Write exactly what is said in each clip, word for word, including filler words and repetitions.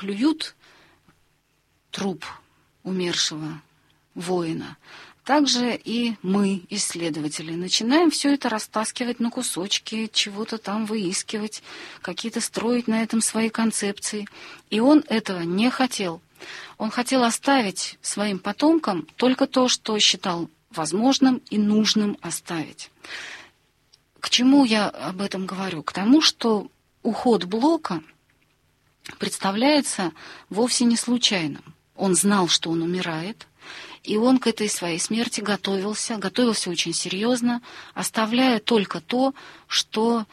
плюют труп умершего воина, также и мы, исследователи, начинаем все это растаскивать на кусочки, чего-то там выискивать, какие-то строить на этом свои концепции. И он этого не хотел. Он хотел оставить своим потомкам только то, что считал возможным и нужным оставить. К чему я об этом говорю? К тому, что уход Блока представляется вовсе не случайным. Он знал, что он умирает, и он к этой своей смерти готовился, готовился очень серьезно, оставляя только то, что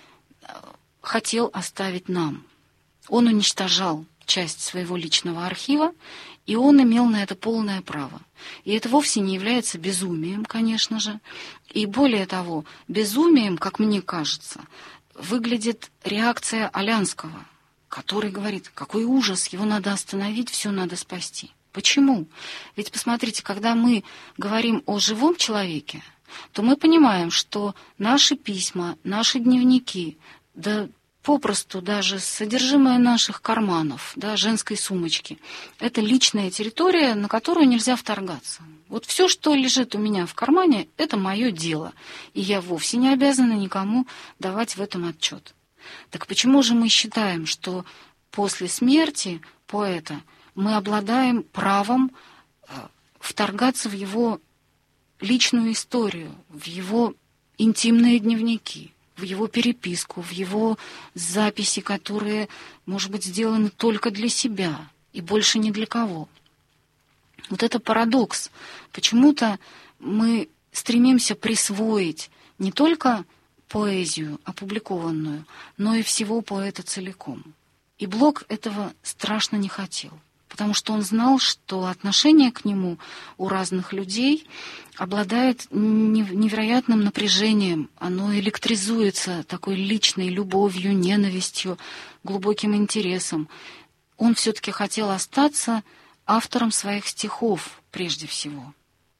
хотел оставить нам. Он уничтожал часть своего личного архива, и он имел на это полное право. И это вовсе не является безумием, конечно же. И более того, безумием, как мне кажется, выглядит реакция Алянского, который говорит, какой ужас, его надо остановить, все надо спасти. Почему? Ведь посмотрите, когда мы говорим о живом человеке, то мы понимаем, что наши письма, наши дневники, да попросту даже содержимое наших карманов, да, женской сумочки, это личная территория, на которую нельзя вторгаться. Вот все, что лежит у меня в кармане, это мое дело, и я вовсе не обязана никому давать в этом отчет. Так почему же мы считаем, что после смерти поэта мы обладаем правом вторгаться в его личную историю, в его интимные дневники, в его переписку, в его записи, которые, может быть, сделаны только для себя и больше ни для кого? Вот это парадокс. Почему-то мы стремимся присвоить не только поэзию опубликованную, но и всего поэта целиком. И Блок этого страшно не хотел, потому что он знал, что отношение к нему у разных людей обладает невероятным напряжением. Оно электризуется такой личной любовью, ненавистью, глубоким интересом. Он все-таки хотел остаться автором своих стихов прежде всего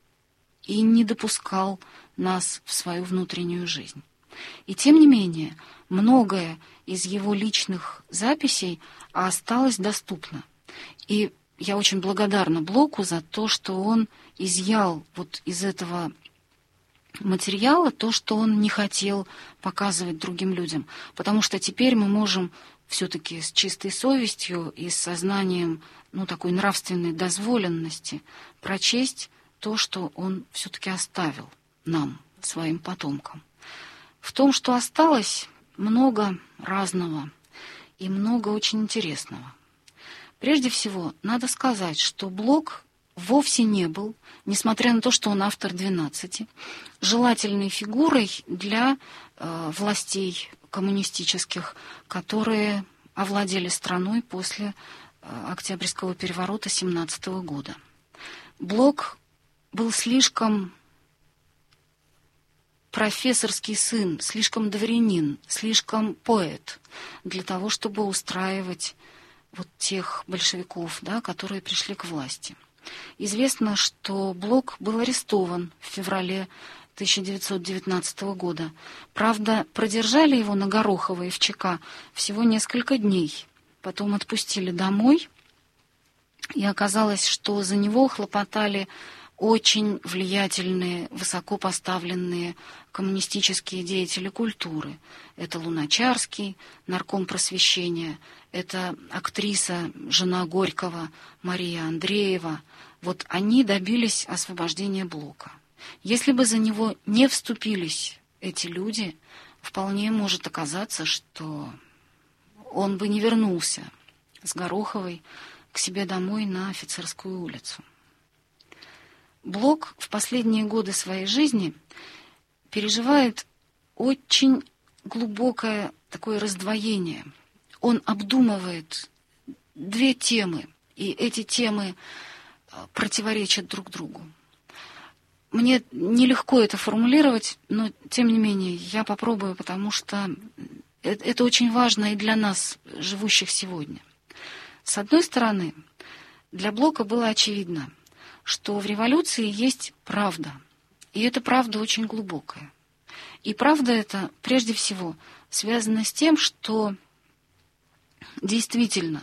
и не допускал нас в свою внутреннюю жизнь. И тем не менее, многое из его личных записей осталось доступно. И я очень благодарна Блоку за то, что он изъял вот из этого материала то, что он не хотел показывать другим людям. Потому что теперь мы можем все-таки с чистой совестью и с сознанием, ну, такой нравственной дозволенности прочесть то, что он все-таки оставил нам, своим потомкам. В том, что осталось, много разного и много очень интересного. Прежде всего, надо сказать, что Блок вовсе не был, несмотря на то, что он автор двенадцати, желательной фигурой для э, властей коммунистических, которые овладели страной после э, Октябрьского переворота семнадцатого года. Блок был слишком профессорский сын, слишком дворянин, слишком поэт для того, чтобы устраивать вот тех большевиков, да, которые пришли к власти. Известно, что Блок был арестован в феврале тысяча девятьсот девятнадцатого года. Правда, продержали его на Гороховой в ЧК всего несколько дней. Потом отпустили домой, и оказалось, что за него хлопотали очень влиятельные, высоко поставленные коммунистические деятели культуры. Это Луначарский, нарком просвещения, это актриса, жена Горького, Мария Андреева. Вот они добились освобождения Блока. Если бы за него не вступились эти люди, вполне может оказаться, что он бы не вернулся с Гороховой к себе домой на Офицерскую улицу. Блок в последние годы своей жизни переживает очень глубокое такое раздвоение. Он обдумывает две темы, и эти темы противоречат друг другу. Мне нелегко это формулировать, но тем не менее я попробую, потому что это очень важно и для нас, живущих сегодня. С одной стороны, для Блока было очевидно, что в революции есть правда, и эта правда очень глубокая. И правда эта, прежде всего, связана с тем, что действительно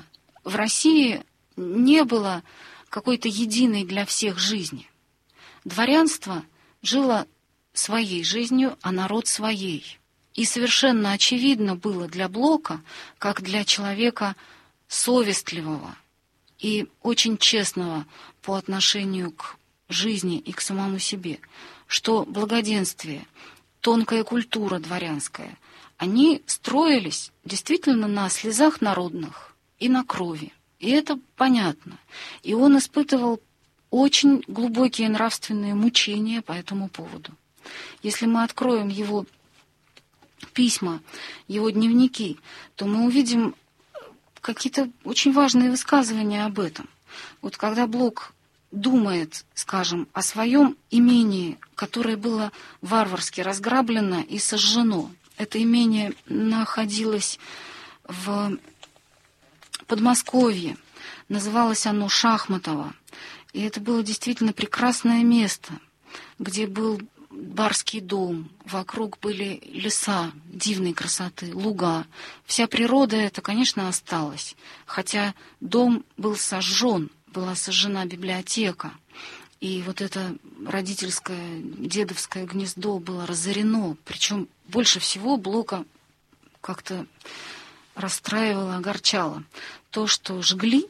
в России не было какой-то единой для всех жизни. Дворянство жило своей жизнью, а народ своей. И совершенно очевидно было для Блока, как для человека совестливого и очень честного по отношению к жизни и к самому себе, что благоденствие, тонкая культура дворянская, они строились действительно на слезах народных и на крови. И это понятно. И он испытывал очень глубокие нравственные мучения по этому поводу. Если мы откроем его письма, его дневники, то мы увидим какие-то очень важные высказывания об этом. Вот когда Блок думает, скажем, о своем имении, которое было варварски разграблено и сожжено. Это имение находилось в Подмосковье, называлось оно Шахматово. И это было действительно прекрасное место, где был барский дом, вокруг были леса дивной красоты, луга. Вся природа эта, конечно, осталась, хотя дом был сожжен, была сожжена библиотека, и вот это родительское, дедовское гнездо было разорено. Причем больше всего Блока как-то расстраивало, огорчало то, что жгли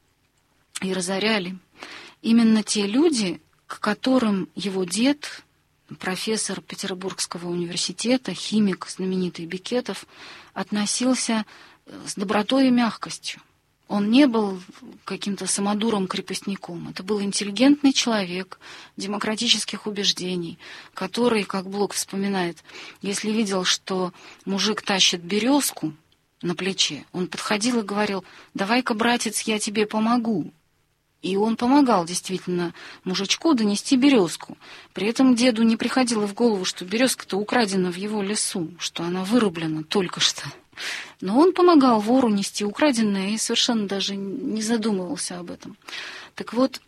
и разоряли именно те люди, к которым его дед, профессор Петербургского университета, химик знаменитый Бекетов, относился с добротой и мягкостью. Он не был каким-то самодуром-крепостником. Это был интеллигентный человек демократических убеждений, который, как Блок вспоминает, если видел, что мужик тащит березку на плече, он подходил и говорил: «Давай-ка, братец, я тебе помогу». И он помогал действительно мужичку донести березку. При этом деду не приходило в голову, что березка-то украдена в его лесу, что она вырублена только что. Но он помогал вору нести украденное и совершенно даже не задумывался об этом. Так вот,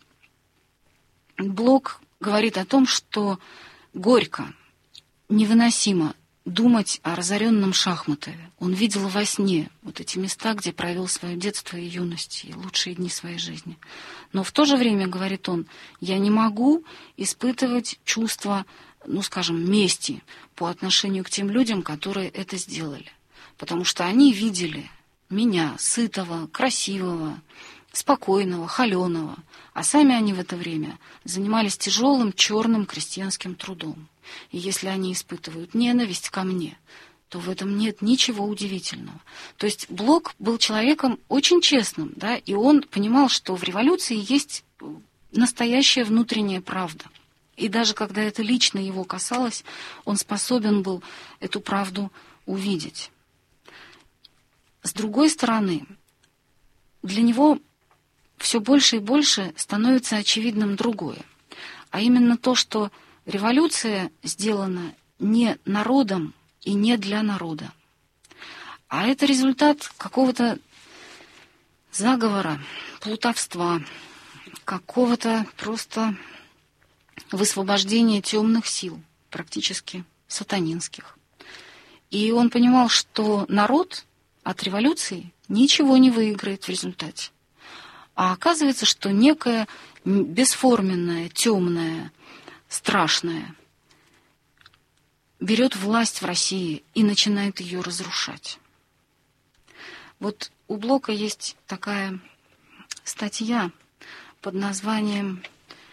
Блок говорит о том, что горько, невыносимо думать о разоренном Шахматове. Он видел во сне вот эти места, где провел свое детство и юность, и лучшие дни своей жизни. Но в то же время, говорит он, я не могу испытывать чувство, ну, скажем, мести по отношению к тем людям, которые это сделали. Потому что они видели меня, сытого, красивого, спокойного, холеного, а сами они в это время занимались тяжелым черным крестьянским трудом. И если они испытывают ненависть ко мне, то в этом нет ничего удивительного. То есть Блок был человеком очень честным, да, и он понимал, что в революции есть настоящая внутренняя правда. И даже когда это лично его касалось, он способен был эту правду увидеть. С другой стороны, для него все больше и больше становится очевидным другое, а именно то, что революция сделана не народом и не для народа, а это результат какого-то заговора, плутовства, какого-то просто высвобождения темных сил, практически сатанинских. И он понимал, что народ от революции ничего не выиграет в результате. А оказывается, что некое бесформенное, темное, страшное берет власть в России и начинает ее разрушать. Вот у Блока есть такая статья под названием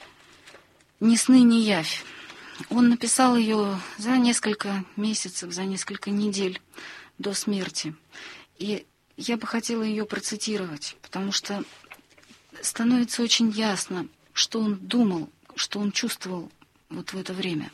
«Ни сны, ни явь». Он написал ее за несколько месяцев, за несколько недель до смерти. И я бы хотела ее процитировать, потому что становится очень ясно, что он думал, что он чувствовал вот в это время.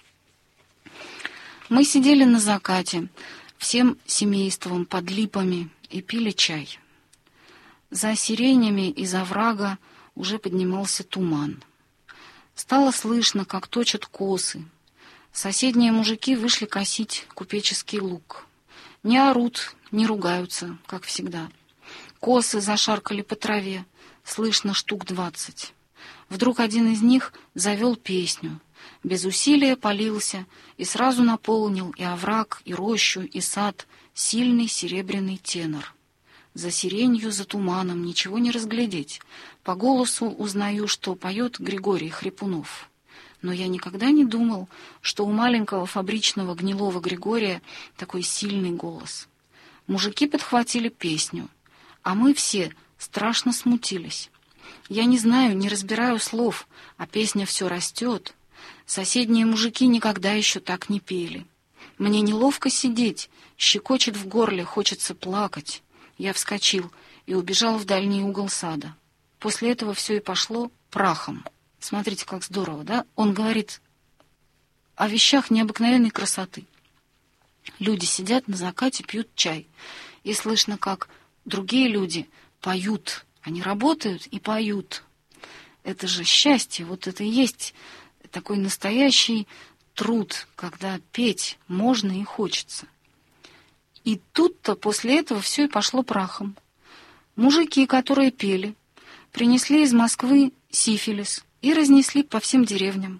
Мы сидели на закате, всем семейством под липами, и пили чай. За сиренями из оврага уже поднимался туман. Стало слышно, как точат косы. Соседние мужики вышли косить купеческий луг. Не орут, не ругаются, как всегда. Косы зашаркали по траве, слышно штук двадцать. Вдруг один из них завел песню. Без усилия полился и сразу наполнил и овраг, и рощу, и сад сильный серебряный тенор. За сиренью, за туманом ничего не разглядеть. По голосу узнаю, что поет Григорий Хрипунов. Но я никогда не думал, что у маленького фабричного гнилого Григория такой сильный голос. Мужики подхватили песню, а мы все страшно смутились. Я не знаю, не разбираю слов, а песня все растет. Соседние мужики никогда еще так не пели. Мне неловко сидеть, щекочет в горле, хочется плакать. Я вскочил и убежал в дальний угол сада. После этого все и пошло прахом. Смотрите, как здорово, да? Он говорит о вещах необыкновенной красоты. Люди сидят на закате, пьют чай. И слышно, как другие люди поют. Они работают и поют. Это же счастье, вот это и есть такой настоящий труд, когда петь можно и хочется. И тут-то после этого все и пошло прахом. Мужики, которые пели, принесли из Москвы сифилис и разнесли по всем деревням.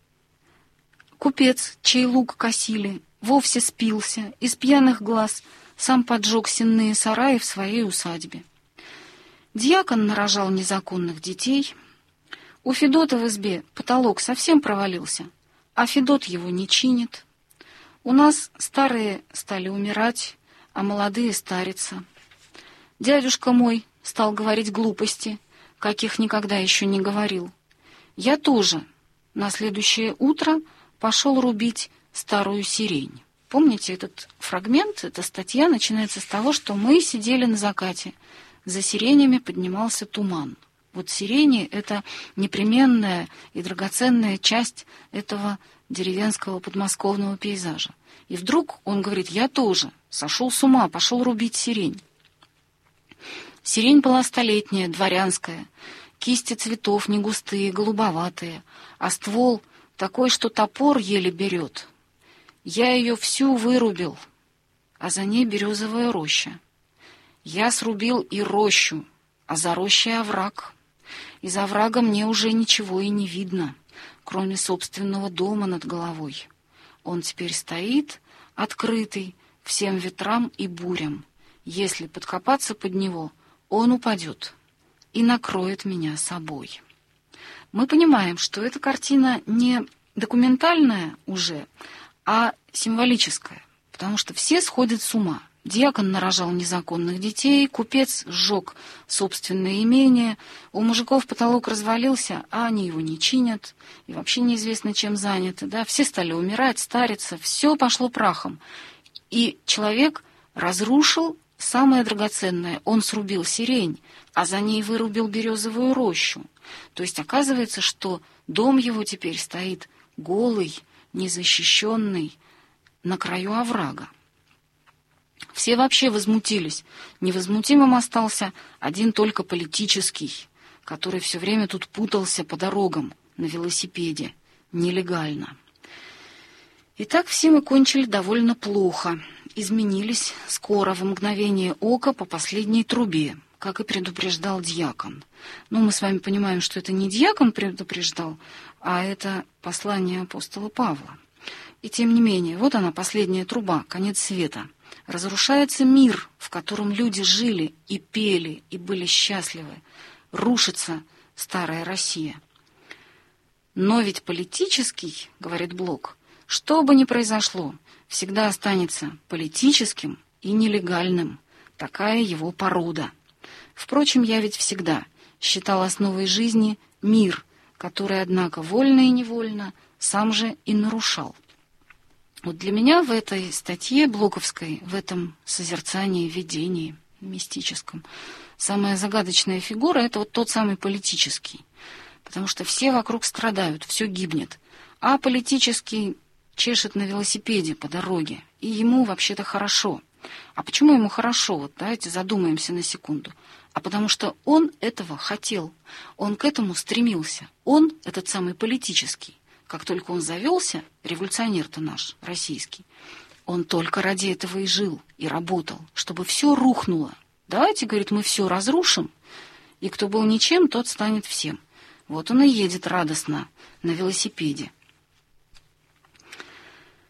Купец, чей лук косили, вовсе спился, из пьяных глаз сам поджег сенные сараи в своей усадьбе. Дьякон нарожал незаконных детей. У Федота в избе потолок совсем провалился, а Федот его не чинит. У нас старые стали умирать, а молодые стариться. Дядюшка мой стал говорить глупости, каких никогда еще не говорил. Я тоже на следующее утро пошел рубить старую сирень. Помните этот фрагмент? Эта статья начинается с того, что мы сидели на закате. За сиренями поднимался туман. Вот сирени — это непременная и драгоценная часть этого деревенского подмосковного пейзажа. И вдруг он говорит: я тоже сошел с ума, пошел рубить сирень. Сирень была столетняя, дворянская, кисти цветов не густые, голубоватые, а ствол такой, что топор еле берет. Я ее всю вырубил, а за ней березовая роща. Я срубил и рощу, а за рощей овраг. Из оврага мне уже ничего и не видно, кроме собственного дома над головой. Он теперь стоит, открытый, всем ветрам и бурям. Если подкопаться под него, он упадет и накроет меня собой. Мы понимаем, что эта картина не документальная уже, а символическая, потому что все сходят с ума. Дьякон нарожал незаконных детей, купец сжег собственное имение, у мужиков потолок развалился, а они его не чинят, и вообще неизвестно, чем заняты. Да? Все стали умирать, стариться, все пошло прахом. И человек разрушил самое драгоценное. Он срубил сирень, а за ней вырубил березовую рощу. То есть оказывается, что дом его теперь стоит голый, незащищенный, на краю оврага. Все вообще возмутились. Невозмутимым остался один только политический, который все время тут путался по дорогам на велосипеде, нелегально. И так все мы кончили довольно плохо. Изменились скоро, в мгновение ока, по последней трубе, как и предупреждал дьякон. Ну, мы с вами понимаем, что это не дьякон предупреждал, а это послание апостола Павла. И тем не менее, вот она, последняя труба, конец света. Разрушается мир, в котором люди жили и пели, и были счастливы. Рушится старая Россия. Но ведь политический, говорит Блок, что бы ни произошло, всегда останется политическим и нелегальным. Такая его порода. Впрочем, я ведь всегда считал основой жизни мир, который, однако, вольно и невольно сам же и нарушал. Вот для меня в этой статье блоковской, в этом созерцании, видении мистическом, самая загадочная фигура — это вот тот самый политический. Потому что все вокруг страдают, все гибнет. А политический чешет на велосипеде по дороге, и ему вообще-то хорошо. А почему ему хорошо? Вот давайте задумаемся на секунду. А потому что он этого хотел, он к этому стремился. Он, этот самый политический, как только он завелся, революционер-то наш, российский, он только ради этого и жил, и работал, чтобы все рухнуло. Давайте, говорит, мы все разрушим, и кто был ничем, тот станет всем. Вот он и едет радостно на велосипеде.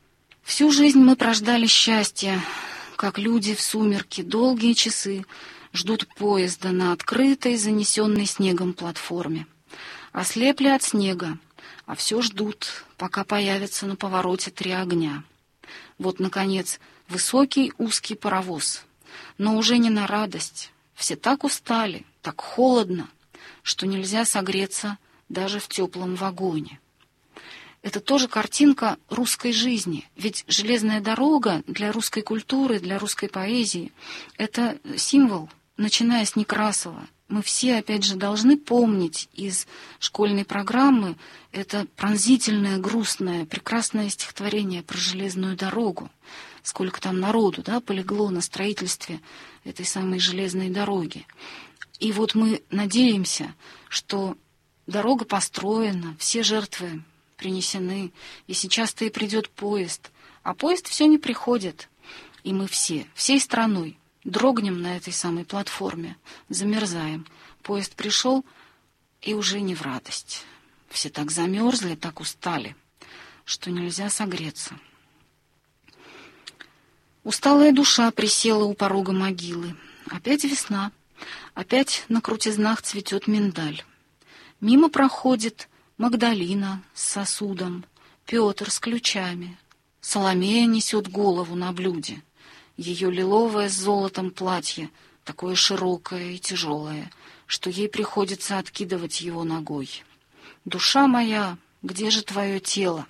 Всю жизнь мы прождали счастье, как люди в сумерки, долгие часы, ждут поезда на открытой, занесенной снегом платформе. Ослепли от снега, а все ждут, пока появятся на повороте три огня. Вот, наконец, высокий узкий паровоз, но уже не на радость. Все так устали, так холодно, что нельзя согреться даже в теплом вагоне. Это тоже картинка русской жизни, ведь железная дорога для русской культуры, для русской поэзии — это символ, начиная с Некрасова. Мы все, опять же, должны помнить из школьной программы это пронзительное, грустное, прекрасное стихотворение про железную дорогу. Сколько там народу, да, полегло на строительстве этой самой железной дороги. И вот мы надеемся, что дорога построена, все жертвы принесены, и сейчас-то и придет поезд. А поезд все не приходит. И мы все, всей страной, дрогнем на этой самой платформе, замерзаем. Поезд пришел, и уже не в радость. Все так замерзли, так устали, что нельзя согреться. Усталая душа присела у порога могилы. Опять весна, опять на крутизнах цветет миндаль. Мимо проходит Магдалина с сосудом, Петр с ключами. Соломея несет голову на блюде. Ее лиловое с золотом платье такое широкое и тяжелое, что ей приходится откидывать его ногой. «Душа моя, где же твое тело?»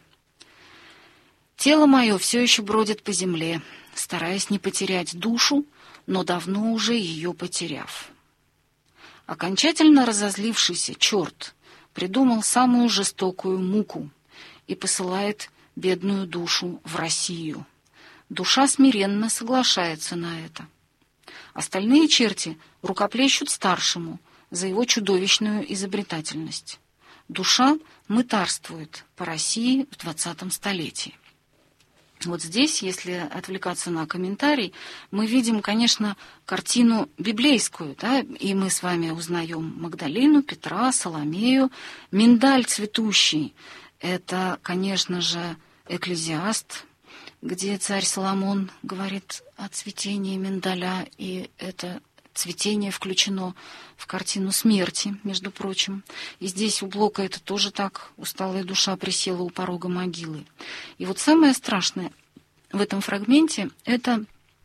Тело мое все еще бродит по земле, стараясь не потерять душу, но давно уже ее потеряв. Окончательно разозлившийся черт придумал самую жестокую муку и посылает бедную душу в Россию. Душа смиренно соглашается на это. Остальные черти рукоплещут старшему за его чудовищную изобретательность. Душа мытарствует по России в двадцатом столетии. Вот здесь, если отвлекаться на комментарий, мы видим, конечно, картину библейскую, да, и мы с вами узнаем Магдалину, Петра, Соломею. Миндаль цветущий — это, конечно же, Экклезиаст, где царь Соломон говорит о цветении миндаля, и это цветение включено в картину смерти, между прочим. И здесь у Блока это тоже так: усталая душа присела у порога могилы. И вот самое страшное в этом фрагменте — это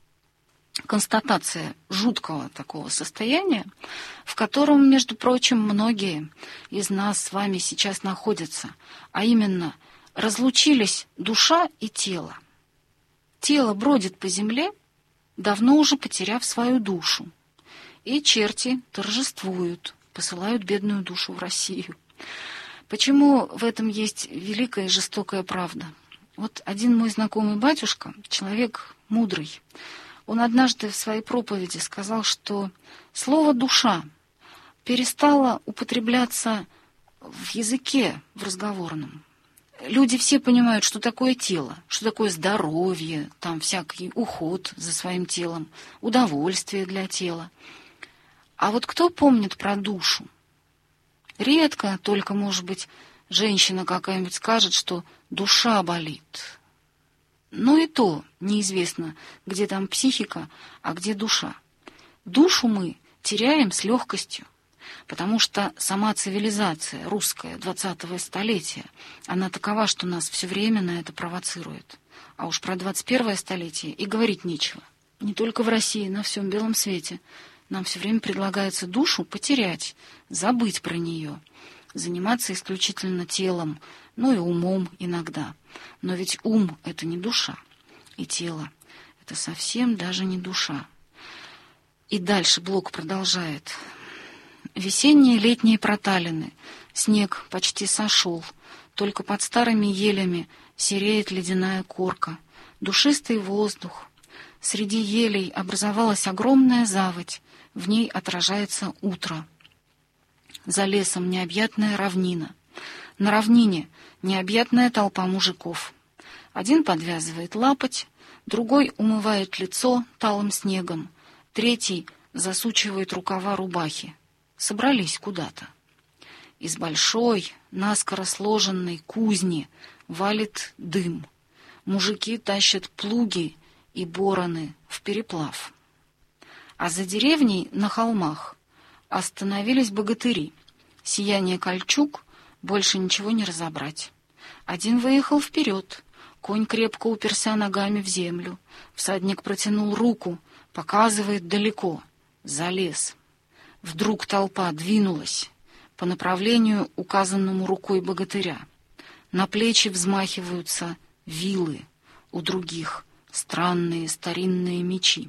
констатация жуткого такого состояния, в котором, между прочим, многие из нас с вами сейчас находятся, а именно разлучились душа и тело. Тело бродит по земле, давно уже потеряв свою душу. И черти торжествуют, посылают бедную душу в Россию. Почему в этом есть великая и жестокая правда? Вот один мой знакомый батюшка, человек мудрый, он однажды в своей проповеди сказал, что слово «душа» перестало употребляться в языке, в разговорном. Люди все понимают, что такое тело, что такое здоровье, там всякий уход за своим телом, удовольствие для тела. А вот кто помнит про душу? Редко, только, может быть, женщина какая-нибудь скажет, что душа болит. Но и то неизвестно, где там психика, а где душа. Душу мы теряем с легкостью, потому что сама цивилизация русская двадцатого столетия, она такова, что нас все время на это провоцирует. А уж про двадцать первое столетие и говорить нечего. Не только в России, на всем белом свете. Нам все время предлагается душу потерять, забыть про нее, заниматься исключительно телом, ну и умом иногда. Но ведь ум — это не душа, и тело — это совсем даже не душа. И дальше Блок продолжает. Весенние летние проталины, снег почти сошел, только под старыми елями сереет ледяная корка, душистый воздух. Среди елей образовалась огромная заводь, в ней отражается утро. За лесом необъятная равнина. На равнине необъятная толпа мужиков. Один подвязывает лапоть, другой умывает лицо талым снегом, третий засучивает рукава рубахи. Собрались куда-то. Из большой, наскоро сложенной кузни валит дым. Мужики тащат плуги и бороны в переплав. А за деревней на холмах остановились богатыри. Сияние кольчуг, больше ничего не разобрать. Один выехал вперед, конь крепко уперся ногами в землю. Всадник протянул руку, показывает далеко, за лес. Вдруг толпа двинулась по направлению, указанному рукой богатыря. На плечи взмахиваются вилы, у других странные старинные мечи.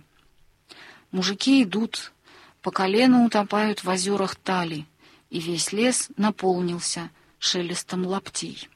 Мужики идут, по колено утопают в озерах тали, и весь лес наполнился шелестом лаптей.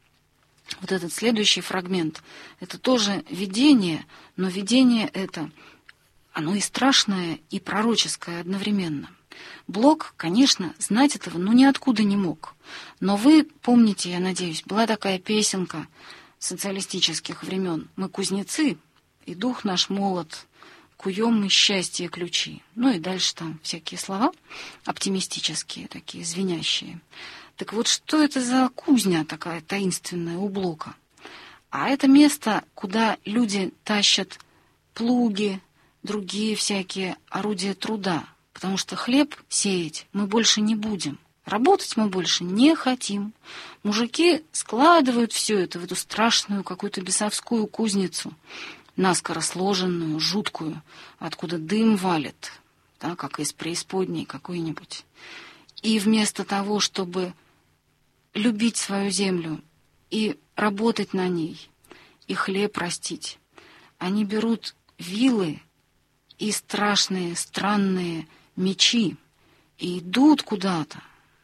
Вот этот следующий фрагмент — это тоже видение, но видение это, оно и страшное, и пророческое одновременно. Блок, конечно, знать этого ну ниоткуда не мог. Но вы помните, я надеюсь, была такая песенка социалистических времен: «Мы кузнецы, и дух наш молод, куем мы счастье ключи». Ну и дальше там всякие слова оптимистические, такие звенящие. Так вот, что это за кузня такая таинственная у Блока? А это место, куда люди тащат плуги, другие всякие орудия труда. Потому что хлеб сеять мы больше не будем. Работать мы больше не хотим. Мужики складывают все это в эту страшную какую-то бесовскую кузницу, наскоро сложенную, жуткую, откуда дым валит, да, как из преисподней какой-нибудь. И вместо того, чтобы любить свою землю и работать на ней, и хлеб растить, они берут вилы и страшные, странные мечи и идут куда-то.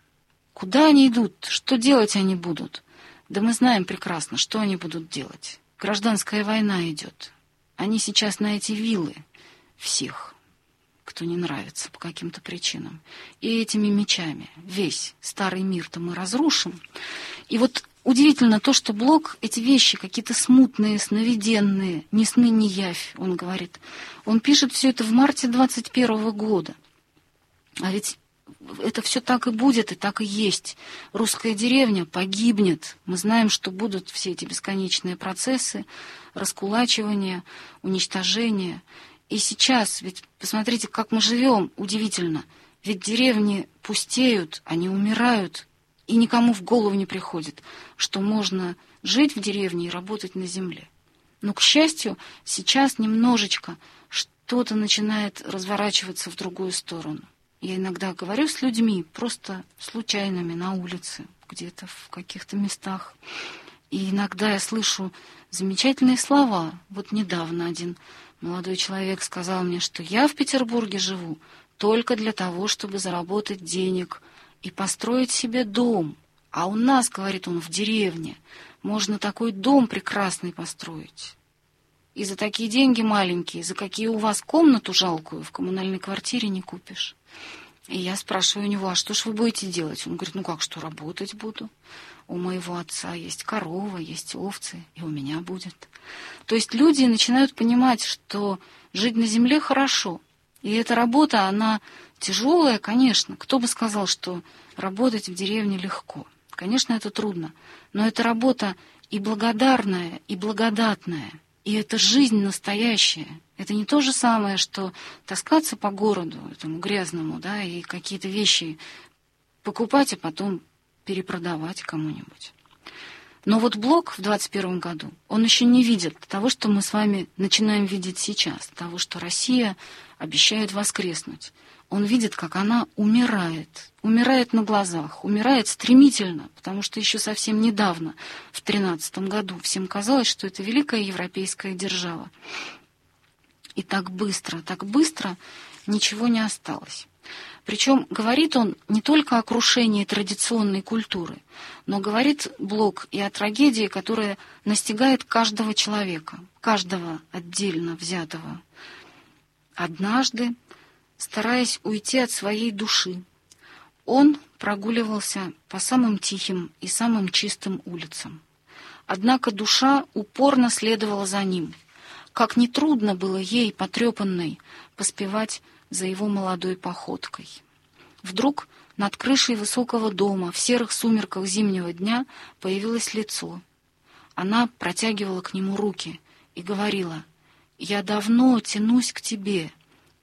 Куда они идут? Что делать они будут? Да мы знаем прекрасно, что они будут делать. Гражданская война идет. Они сейчас на эти вилы всех, кто не нравится по каким-то причинам, и этими мечами весь старый мир-то мы разрушим. И вот удивительно то, что Блок эти вещи какие-то смутные, сновиденные, ни сны, ни явь, он говорит. Он пишет все это в марте двадцать первого года. А ведь это все так и будет, и так и есть. Русская деревня погибнет. Мы знаем, что будут все эти бесконечные процессы раскулачивания, уничтожения. И сейчас, ведь посмотрите, как мы живем, удивительно. Ведь деревни пустеют, они умирают, и никому в голову не приходит, что можно жить в деревне и работать на земле. Но, к счастью, сейчас немножечко что-то начинает разворачиваться в другую сторону. Я иногда говорю с людьми, просто случайными, на улице, где-то в каких-то местах. И иногда я слышу замечательные слова. Вот недавно один молодой человек сказал мне, что я в Петербурге живу только для того, чтобы заработать денег и построить себе дом. А у нас, говорит он, в деревне можно такой дом прекрасный построить. И за такие деньги маленькие, за какие у вас комнату жалкую в коммунальной квартире не купишь. И я спрашиваю у него: а что ж вы будете делать? Он говорит: ну как что, работать буду. У моего отца есть корова, есть овцы, и у меня будет. То есть люди начинают понимать, что жить на земле хорошо. И эта работа, она тяжелая, конечно. Кто бы сказал, что работать в деревне легко? Конечно, это трудно. Но это работа и благодарная, и благодатная. И это жизнь настоящая. Это не то же самое, что таскаться по городу, этому грязному, да, и какие-то вещи покупать, а потом перепродавать кому-нибудь. Но вот Блок в двадцать первом году, он еще не видит того, что мы с вами начинаем видеть сейчас, того, что Россия обещает воскреснуть. Он видит, как она умирает, умирает на глазах, умирает стремительно, потому что еще совсем недавно, в тринадцатом году, всем казалось, что это великая европейская держава. И так быстро, так быстро ничего не осталось. Причем говорит он не только о крушении традиционной культуры, но говорит Блок и о трагедии, которая настигает каждого человека, каждого отдельно взятого. Однажды, стараясь уйти от своей души, он прогуливался по самым тихим и самым чистым улицам. Однако душа упорно следовала за ним. Как нетрудно было ей, потрепанной, поспевать за его молодой походкой. Вдруг над крышей высокого дома в серых сумерках зимнего дня появилось лицо. Она протягивала к нему руки и говорила: «Я давно тянусь к тебе,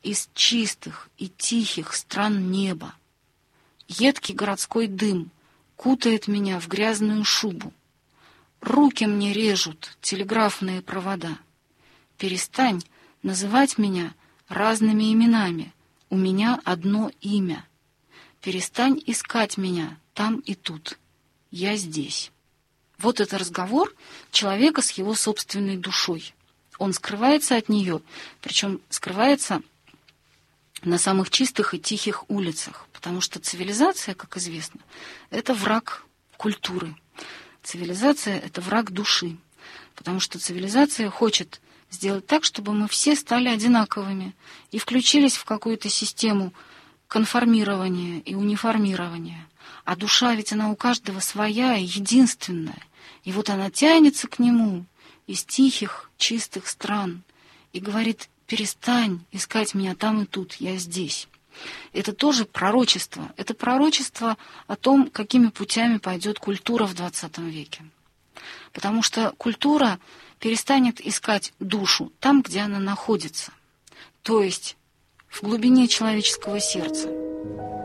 из чистых и тихих стран неба. Едкий городской дым кутает меня в грязную шубу. Руки мне режут телеграфные провода. Перестань называть меня разными именами. У меня одно имя. Перестань искать меня там и тут. Я здесь. Вот это разговор человека с его собственной душой. Он скрывается от нее, причем скрывается на самых чистых и тихих улицах, потому что цивилизация, как известно, это враг культуры. Цивилизация — это враг души, потому что цивилизация хочет сделать так, чтобы мы все стали одинаковыми и включились в какую-то систему конформирования и униформирования. А душа ведь она у каждого своя и единственная. И вот она тянется к нему из тихих, чистых стран и говорит: перестань искать меня там и тут, я здесь. Это тоже пророчество. Это пророчество о том, какими путями пойдет культура в двадцатом веке. Потому что культура перестанет искать душу там, где она находится, то есть в глубине человеческого сердца.